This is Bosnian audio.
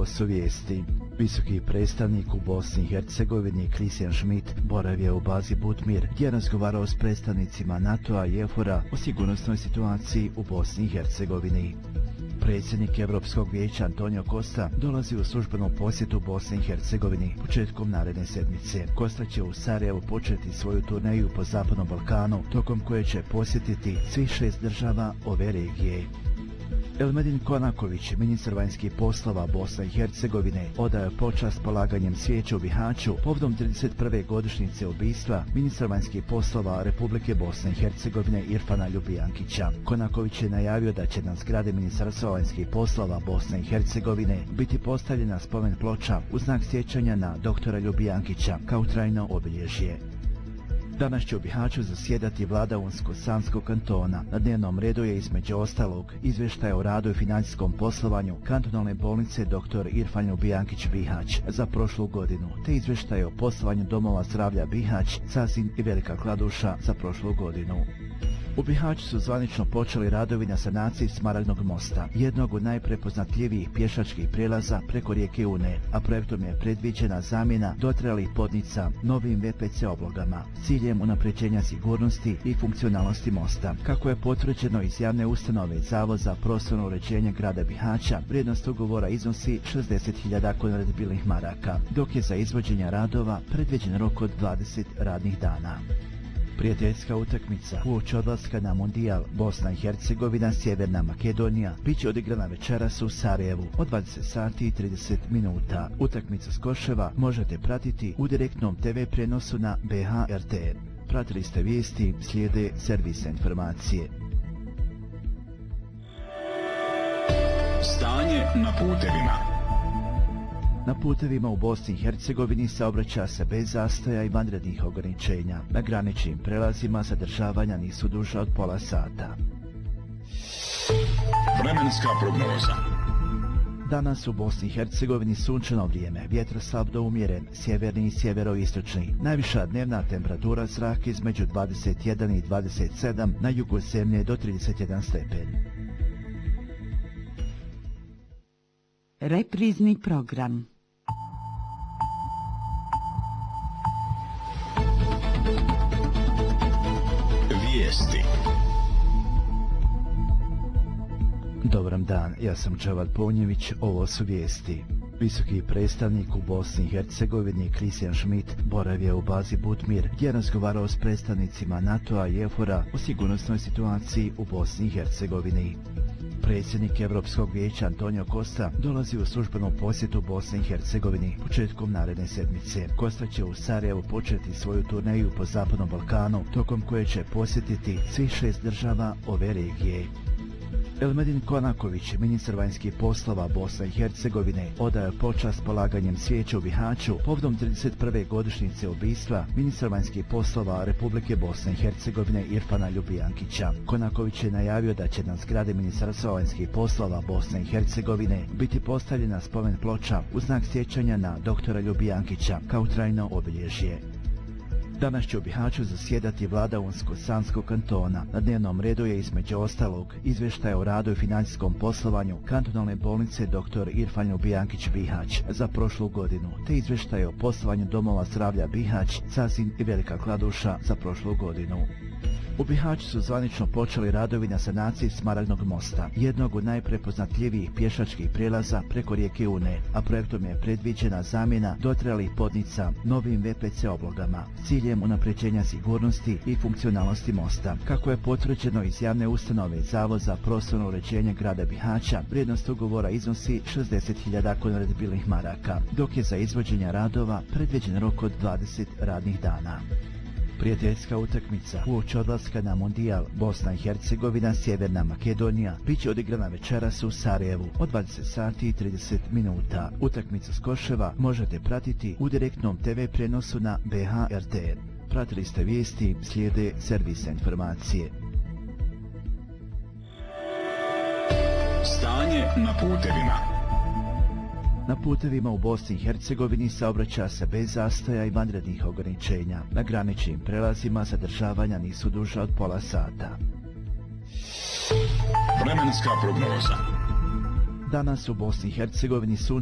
Ovo su vijesti. Visoki predstavnik u Bosni i Hercegovini Christian Schmidt boravio u bazi Butmir gdje je razgovarao s predstavnicima NATO-a i EUFOR-a o sigurnosnoj situaciji u Bosni i Hercegovini. Predsjednik Europskog vijeća Antonio Costa dolazi u službenu posjetu Bosni i Hercegovini početkom naredne sedmice. Costa će u Sarajevu početi svoju turneju po Zapadnom Balkanu, tokom koje će posjetiti svih 6 država ove regije. Elmedin Konaković, ministar vanjskih poslova Bosne i Hercegovine, odao je počast polaganjem svijeća u Bihaću povodom 31. godišnjice ubistva ministra vanjskih poslova Republike Bosne i Hercegovine Irfana Ljubijankića. Konaković je najavio da će na zgrade Ministarstva vanjskih poslova Bosne i Hercegovine biti postavljena spomen ploča u znak sjećanja na doktora Ljubijankića kao trajno obilježje. Danas će u Bihaću zasjedati vlada Unsko-Sanskog kantona. Na dnevnom redu je između ostalog izvještaj o radu i financijskom poslovanju kantonalne bolnice dr. Irfan Ljubijankić Bihać za prošlu godinu, te izvještaj o poslovanju domova zdravlja Bihać, Sazin i Velika Kladuša za prošlu godinu. U Bihaću su zvanično počeli radovi na sanaciji Smaragdnog mosta, jednog od najprepoznatljivijih pješačkih prijelaza preko rijeke Une, a projektom je predviđena zamjena dotrajalih podnica novim VPC oblogama, s ciljem unapređenja sigurnosti i funkcionalnosti mosta. Kako je potvrđeno iz javne ustanove Zavod za prostorno uređenje grada Bihaća, vrijednost ugovora iznosi 60.000 konvertibilnih maraka, dok je za izvođenje radova predviđen rok od 20 radnih dana. Prijateljska utakmica uoči odlaska na Mundijal Bosna i Hercegovina Sjeverna Makedonija bit će odigrana večeras u Sarajevu od 20:30. Utakmicu s Koševa možete pratiti u direktnom TV prenosu na BH-RT. Pratili ste vijesti, slijede servisne informacije. Stanje na putevima. Na putevima u Bosni i Hercegovini saobraća se bez zastoja i vanrednih ograničenja. Na graničnim prelazima zadržavanja nisu duža od pola sata. Vremenska prognoza. Danas u Bosni i Hercegovini sunčano vrijeme, vjetar slab do umjeren, sjeverni i sjeveroistočni. Najviša dnevna temperatura zraka između 21 i 27, na jugu zemlje do 31 stepen. Reprizni program. Vijesti. Dobar dan, ja sam Džavad Ponjević, ovo su vijesti. Visoki predstavnik u Bosni i Hercegovini Christian Schmidt boravio u bazi Butmir gdje je razgovarao s predstavnicima NATO-a i EUFOR-a o sigurnosnoj situaciji u Bosni i Hercegovini. Predsjednik Europskog vijeća Antonio Costa dolazi u službenu posjetu Bosni i Hercegovini početkom naredne sedmice. Costa će u Sarajevu početi svoju turneju po Zapadnom Balkanu, tokom koje će posjetiti svih 6 država ove regije. Elmedin Konaković, ministar vanjskih poslova Bosne i Hercegovine, odao je počast polaganjem svijeća u Bihaću povodom 31. godišnjice ubistva ministra vanjskih poslova Republike Bosne i Hercegovine Irfana Ljubijankića. Konaković je najavio da će na zgrade Ministarstva vanjskih poslova Bosne i Hercegovine biti postavljena spomen ploča u znak sjećanja na doktora Ljubijankića kao trajno obilježje. Danas će u Bihaću zasjedati vlada Unsko-Sanskog kantona. Na dnevnom redu je između ostalog izvještaj o radu i financijskom poslovanju kantonalne bolnice dr. Irfan Ljubijankić Bihać za prošlu godinu, te izvještaj o poslovanju domova zdravlja Bihać, Sazin i Velika Kladuša za prošlu godinu. U Bihaću su zvanično počeli radovi na sanaciji Smaragdnog mosta, jednog od najprepoznatljivijih pješačkih prijelaza preko rijeke Une, a projektom je predviđena zamjena dotrajalih podnica novim VPC oblogama, s ciljem unapređenja sigurnosti i funkcionalnosti mosta. Kako je potvrđeno iz javne ustanove Zavod za prostorno uređenje grada Bihaća, vrijednost ugovora iznosi 60.000 konvertibilnih maraka, dok je za izvođenje radova predviđen rok od 20 radnih dana. Prijateljska utakmica uoči odlaska na Mundijal Bosna i Hercegovina Sjeverna Makedonija bit će odigrana večeras u Sarajevu od 20:30. Utakmicu s Koševa možete pratiti u direktnom TV prenosu na BH-RT. Pratili ste vijesti, slijede servisne informacije. Stanje na putevima. Na putevima u Bosni i Hercegovini saobraća se bez zastoja i vanrednih ograničenja. Na graničnim prelazima zadržavanja nisu duža od pola sata. Vremenska prognoza. Danas u Bosni i Hercegovini